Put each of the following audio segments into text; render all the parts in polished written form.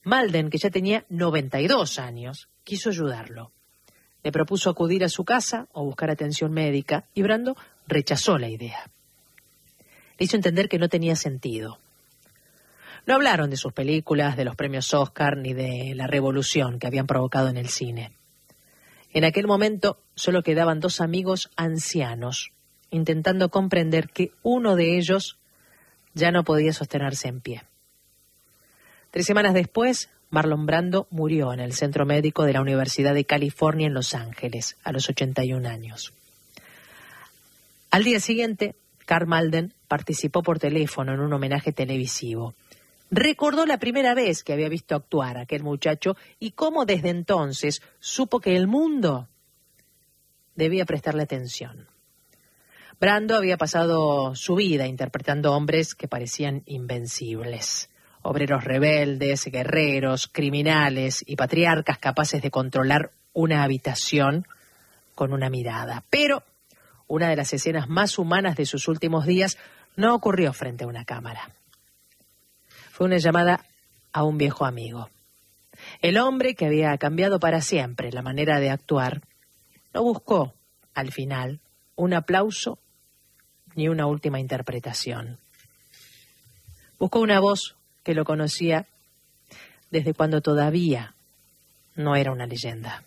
Malden, que ya tenía 92 años, quiso ayudarlo. Le propuso acudir a su casa o buscar atención médica y Brando rechazó la idea. Le hizo entender que no tenía sentido. No hablaron de sus películas, de los premios Oscar, ni de la revolución que habían provocado en el cine. En aquel momento solo quedaban dos amigos ancianos, intentando comprender que uno de ellos ya no podía sostenerse en pie. 3 semanas después, Marlon Brando murió en el centro médico de la Universidad de California en Los Ángeles, a los 81 años. Al día siguiente, Karl Malden participó por teléfono en un homenaje televisivo. Recordó la primera vez que había visto actuar a aquel muchacho y cómo desde entonces supo que el mundo debía prestarle atención. Brando había pasado su vida interpretando hombres que parecían invencibles. Obreros rebeldes, guerreros, criminales y patriarcas capaces de controlar una habitación con una mirada. Pero una de las escenas más humanas de sus últimos días no ocurrió frente a una cámara. Fue una llamada a un viejo amigo. El hombre que había cambiado para siempre la manera de actuar no buscó, al final, un aplauso ni una última interpretación. Buscó una voz que lo conocía desde cuando todavía no era una leyenda.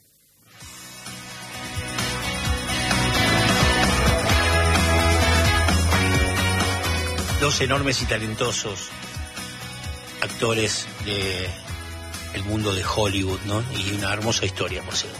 Dos enormes y talentosos actores del mundo de Hollywood, ¿no? Y una hermosa historia, por cierto.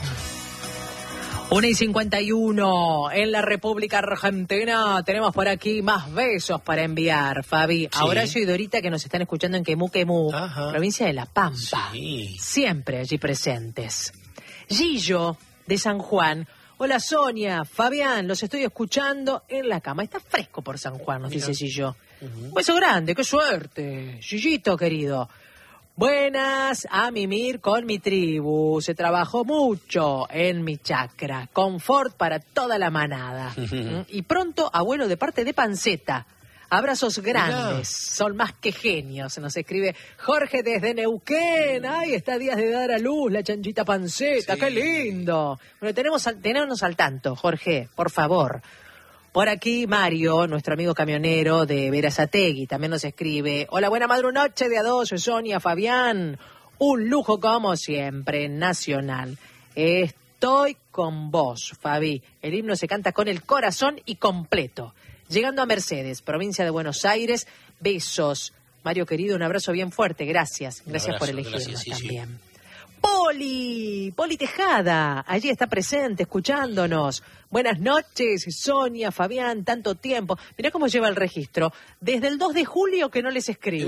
1:51 en la República Argentina. Tenemos por aquí más besos para enviar, Fabi. Sí. A Horacio y Dorita, que nos están escuchando en Quemú, provincia de La Pampa. Sí. Siempre allí presentes. Gillo, de San Juan. Hola, Sonia, Fabián, los estoy escuchando en la cama. Está fresco por San Juan, nos dice Gillo. Un beso grande, qué suerte. Gillito, querido. Buenas, a mimir con mi tribu. Se trabajó mucho en mi chacra. Confort para toda la manada. Y pronto, abuelo de parte de Panceta. Abrazos grandes. Son más que genios. Nos escribe Jorge desde Neuquén. Ay, está días de dar a luz la chanchita Panceta. Sí. ¡Qué lindo! Bueno, tenemos al tanto, Jorge, por favor. Por aquí Mario, nuestro amigo camionero de Berazategui, también nos escribe. Hola, buena madrunoche de a dos, Sonia, Fabián. Un lujo como siempre, nacional. Estoy con vos, Fabi. El himno se canta con el corazón y completo. Llegando a Mercedes, provincia de Buenos Aires, besos. Mario querido, un abrazo bien fuerte, gracias. Gracias por elegirnos también. Sí. Poli Tejada, allí está presente, escuchándonos. Buenas noches, Sonia, Fabián, tanto tiempo. Mirá cómo lleva el registro. Desde el 2 de julio que no les escribo.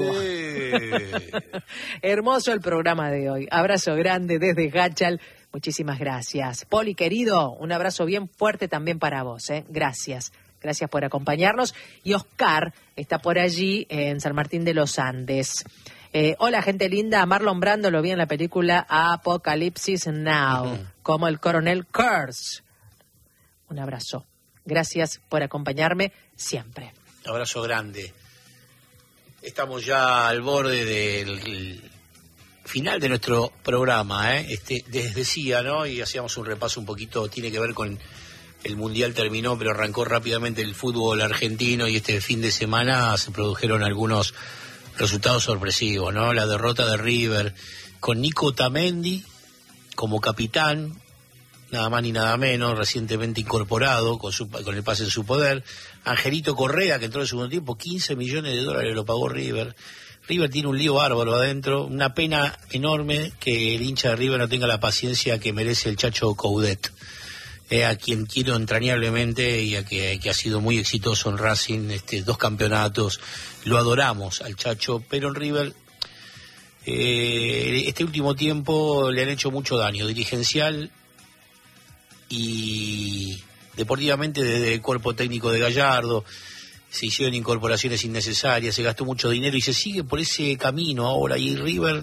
Hermoso el programa de hoy. Abrazo grande desde Gachal. Muchísimas gracias. Poli, querido, un abrazo bien fuerte también para vos. Gracias. Gracias por acompañarnos. Y Oscar está por allí en San Martín de los Andes. Hola, gente linda. Marlon Brando lo vi en la película Apocalipsis Now, como el coronel Kurtz. Un abrazo. Gracias por acompañarme siempre. Un abrazo grande. Estamos ya al borde del final de nuestro programa. Les decía, ¿no? Y hacíamos un repaso un poquito, tiene que ver con el Mundial terminó, pero arrancó rápidamente el fútbol argentino y este fin de semana se produjeron algunos resultados sorpresivos, ¿no? La derrota de River con Nico Otamendi como capitán, nada más ni nada menos, recientemente incorporado con el pase en su poder. Angelito Correa, que entró en el segundo tiempo, $15 millones lo pagó River. River tiene un lío bárbaro adentro, una pena enorme que el hincha de River no tenga la paciencia que merece el Chacho Coudet, a quien quiero entrañablemente y a que ha sido muy exitoso en Racing, 2 campeonatos. Lo adoramos al Chacho, pero en River este último tiempo le han hecho mucho daño dirigencial y deportivamente. Desde el cuerpo técnico de Gallardo se hicieron incorporaciones innecesarias, se gastó mucho dinero y se sigue por ese camino ahora, y River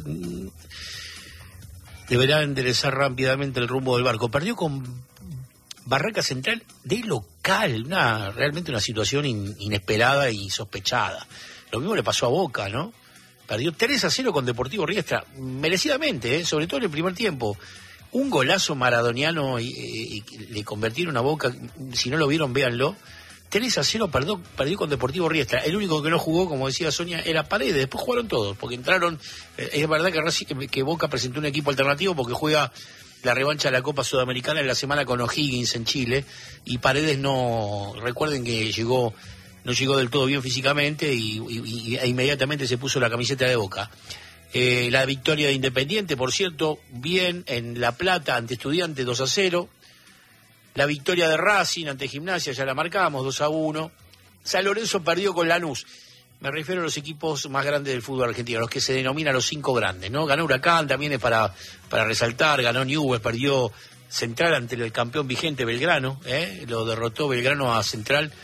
deberá enderezar rápidamente el rumbo del barco. Perdió con Barraca Central de local, realmente una situación inesperada y insospechada. Lo mismo le pasó a Boca, ¿no? Perdió 3-0 con Deportivo Riestra, merecidamente, sobre todo en el primer tiempo. Un golazo maradoniano y le convirtieron a Boca, si no lo vieron, véanlo. 3-0 perdió con Deportivo Riestra. El único que no jugó, como decía Sonia, era Paredes. Después jugaron todos, porque entraron. Es verdad que Boca presentó un equipo alternativo porque juega la revancha de la Copa Sudamericana en la semana con O'Higgins en Chile, y Paredes no, recuerden que no llegó del todo bien físicamente e inmediatamente se puso la camiseta de Boca. La victoria de Independiente, por cierto, bien en La Plata ante Estudiantes 2-0. La victoria de Racing ante Gimnasia, ya la marcamos, 2-1. San Lorenzo perdió con Lanús. Me refiero a los equipos más grandes del fútbol argentino, los que se denominan los 5 grandes, ¿no? Ganó Huracán, también es para resaltar, ganó Newell's, perdió Central ante el campeón vigente Belgrano, lo derrotó Belgrano a Central.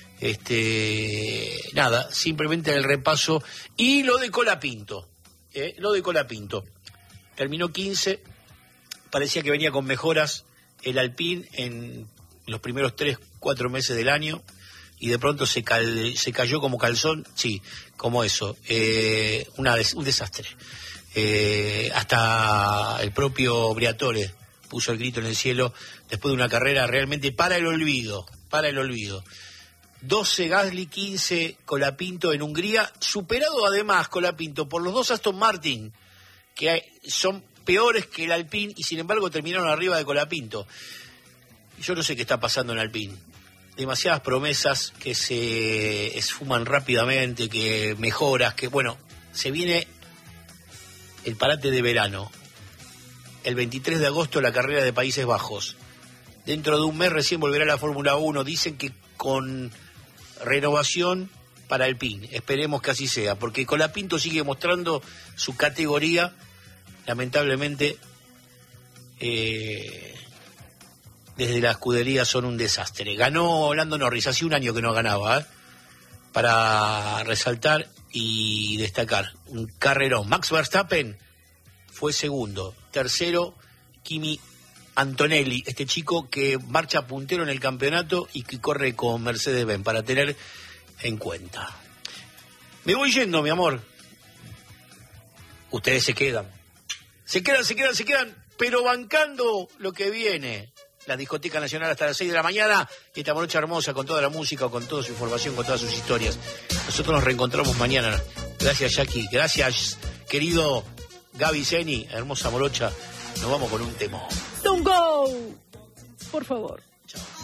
Nada, simplemente el repaso. Y lo de Colapinto, terminó 15, parecía que venía con mejoras el Alpine en los primeros 3-4 meses del año, y de pronto se cayó como calzón, sí, como eso, un desastre. Hasta el propio Briatore puso el grito en el cielo después de una carrera realmente para el olvido. 12 Gasly, 15 Colapinto en Hungría, superado además Colapinto por los 2 Aston Martin, que son peores que el Alpine y sin embargo terminaron arriba de Colapinto. Yo no sé qué está pasando en Alpine. Demasiadas promesas que se esfuman rápidamente, que mejoras, que bueno, se viene el parate de verano. El 23 de agosto la carrera de Países Bajos. Dentro de un mes recién volverá la Fórmula 1. Dicen que con renovación para Alpine. Esperemos que así sea, porque Colapinto sigue mostrando su categoría. Lamentablemente, desde la escudería son un desastre. Ganó Lando Norris, hace un año que no ganaba, para resaltar y destacar. Un carrerón. Max Verstappen fue segundo. Tercero, Kimi Antonelli, este chico que marcha puntero en el campeonato y que corre con Mercedes-Benz, para tener en cuenta. Me voy yendo, mi amor. Ustedes se quedan, pero bancando lo que viene. La Discoteca Nacional hasta las 6 de la mañana, y esta noche hermosa con toda la música, con toda su información, con todas sus historias. Nosotros nos reencontramos mañana. Gracias, Jackie. Gracias, querido Gaby Zeni, hermosa morocha. Nos vamos con un temón. Don't go, por favor. Chao.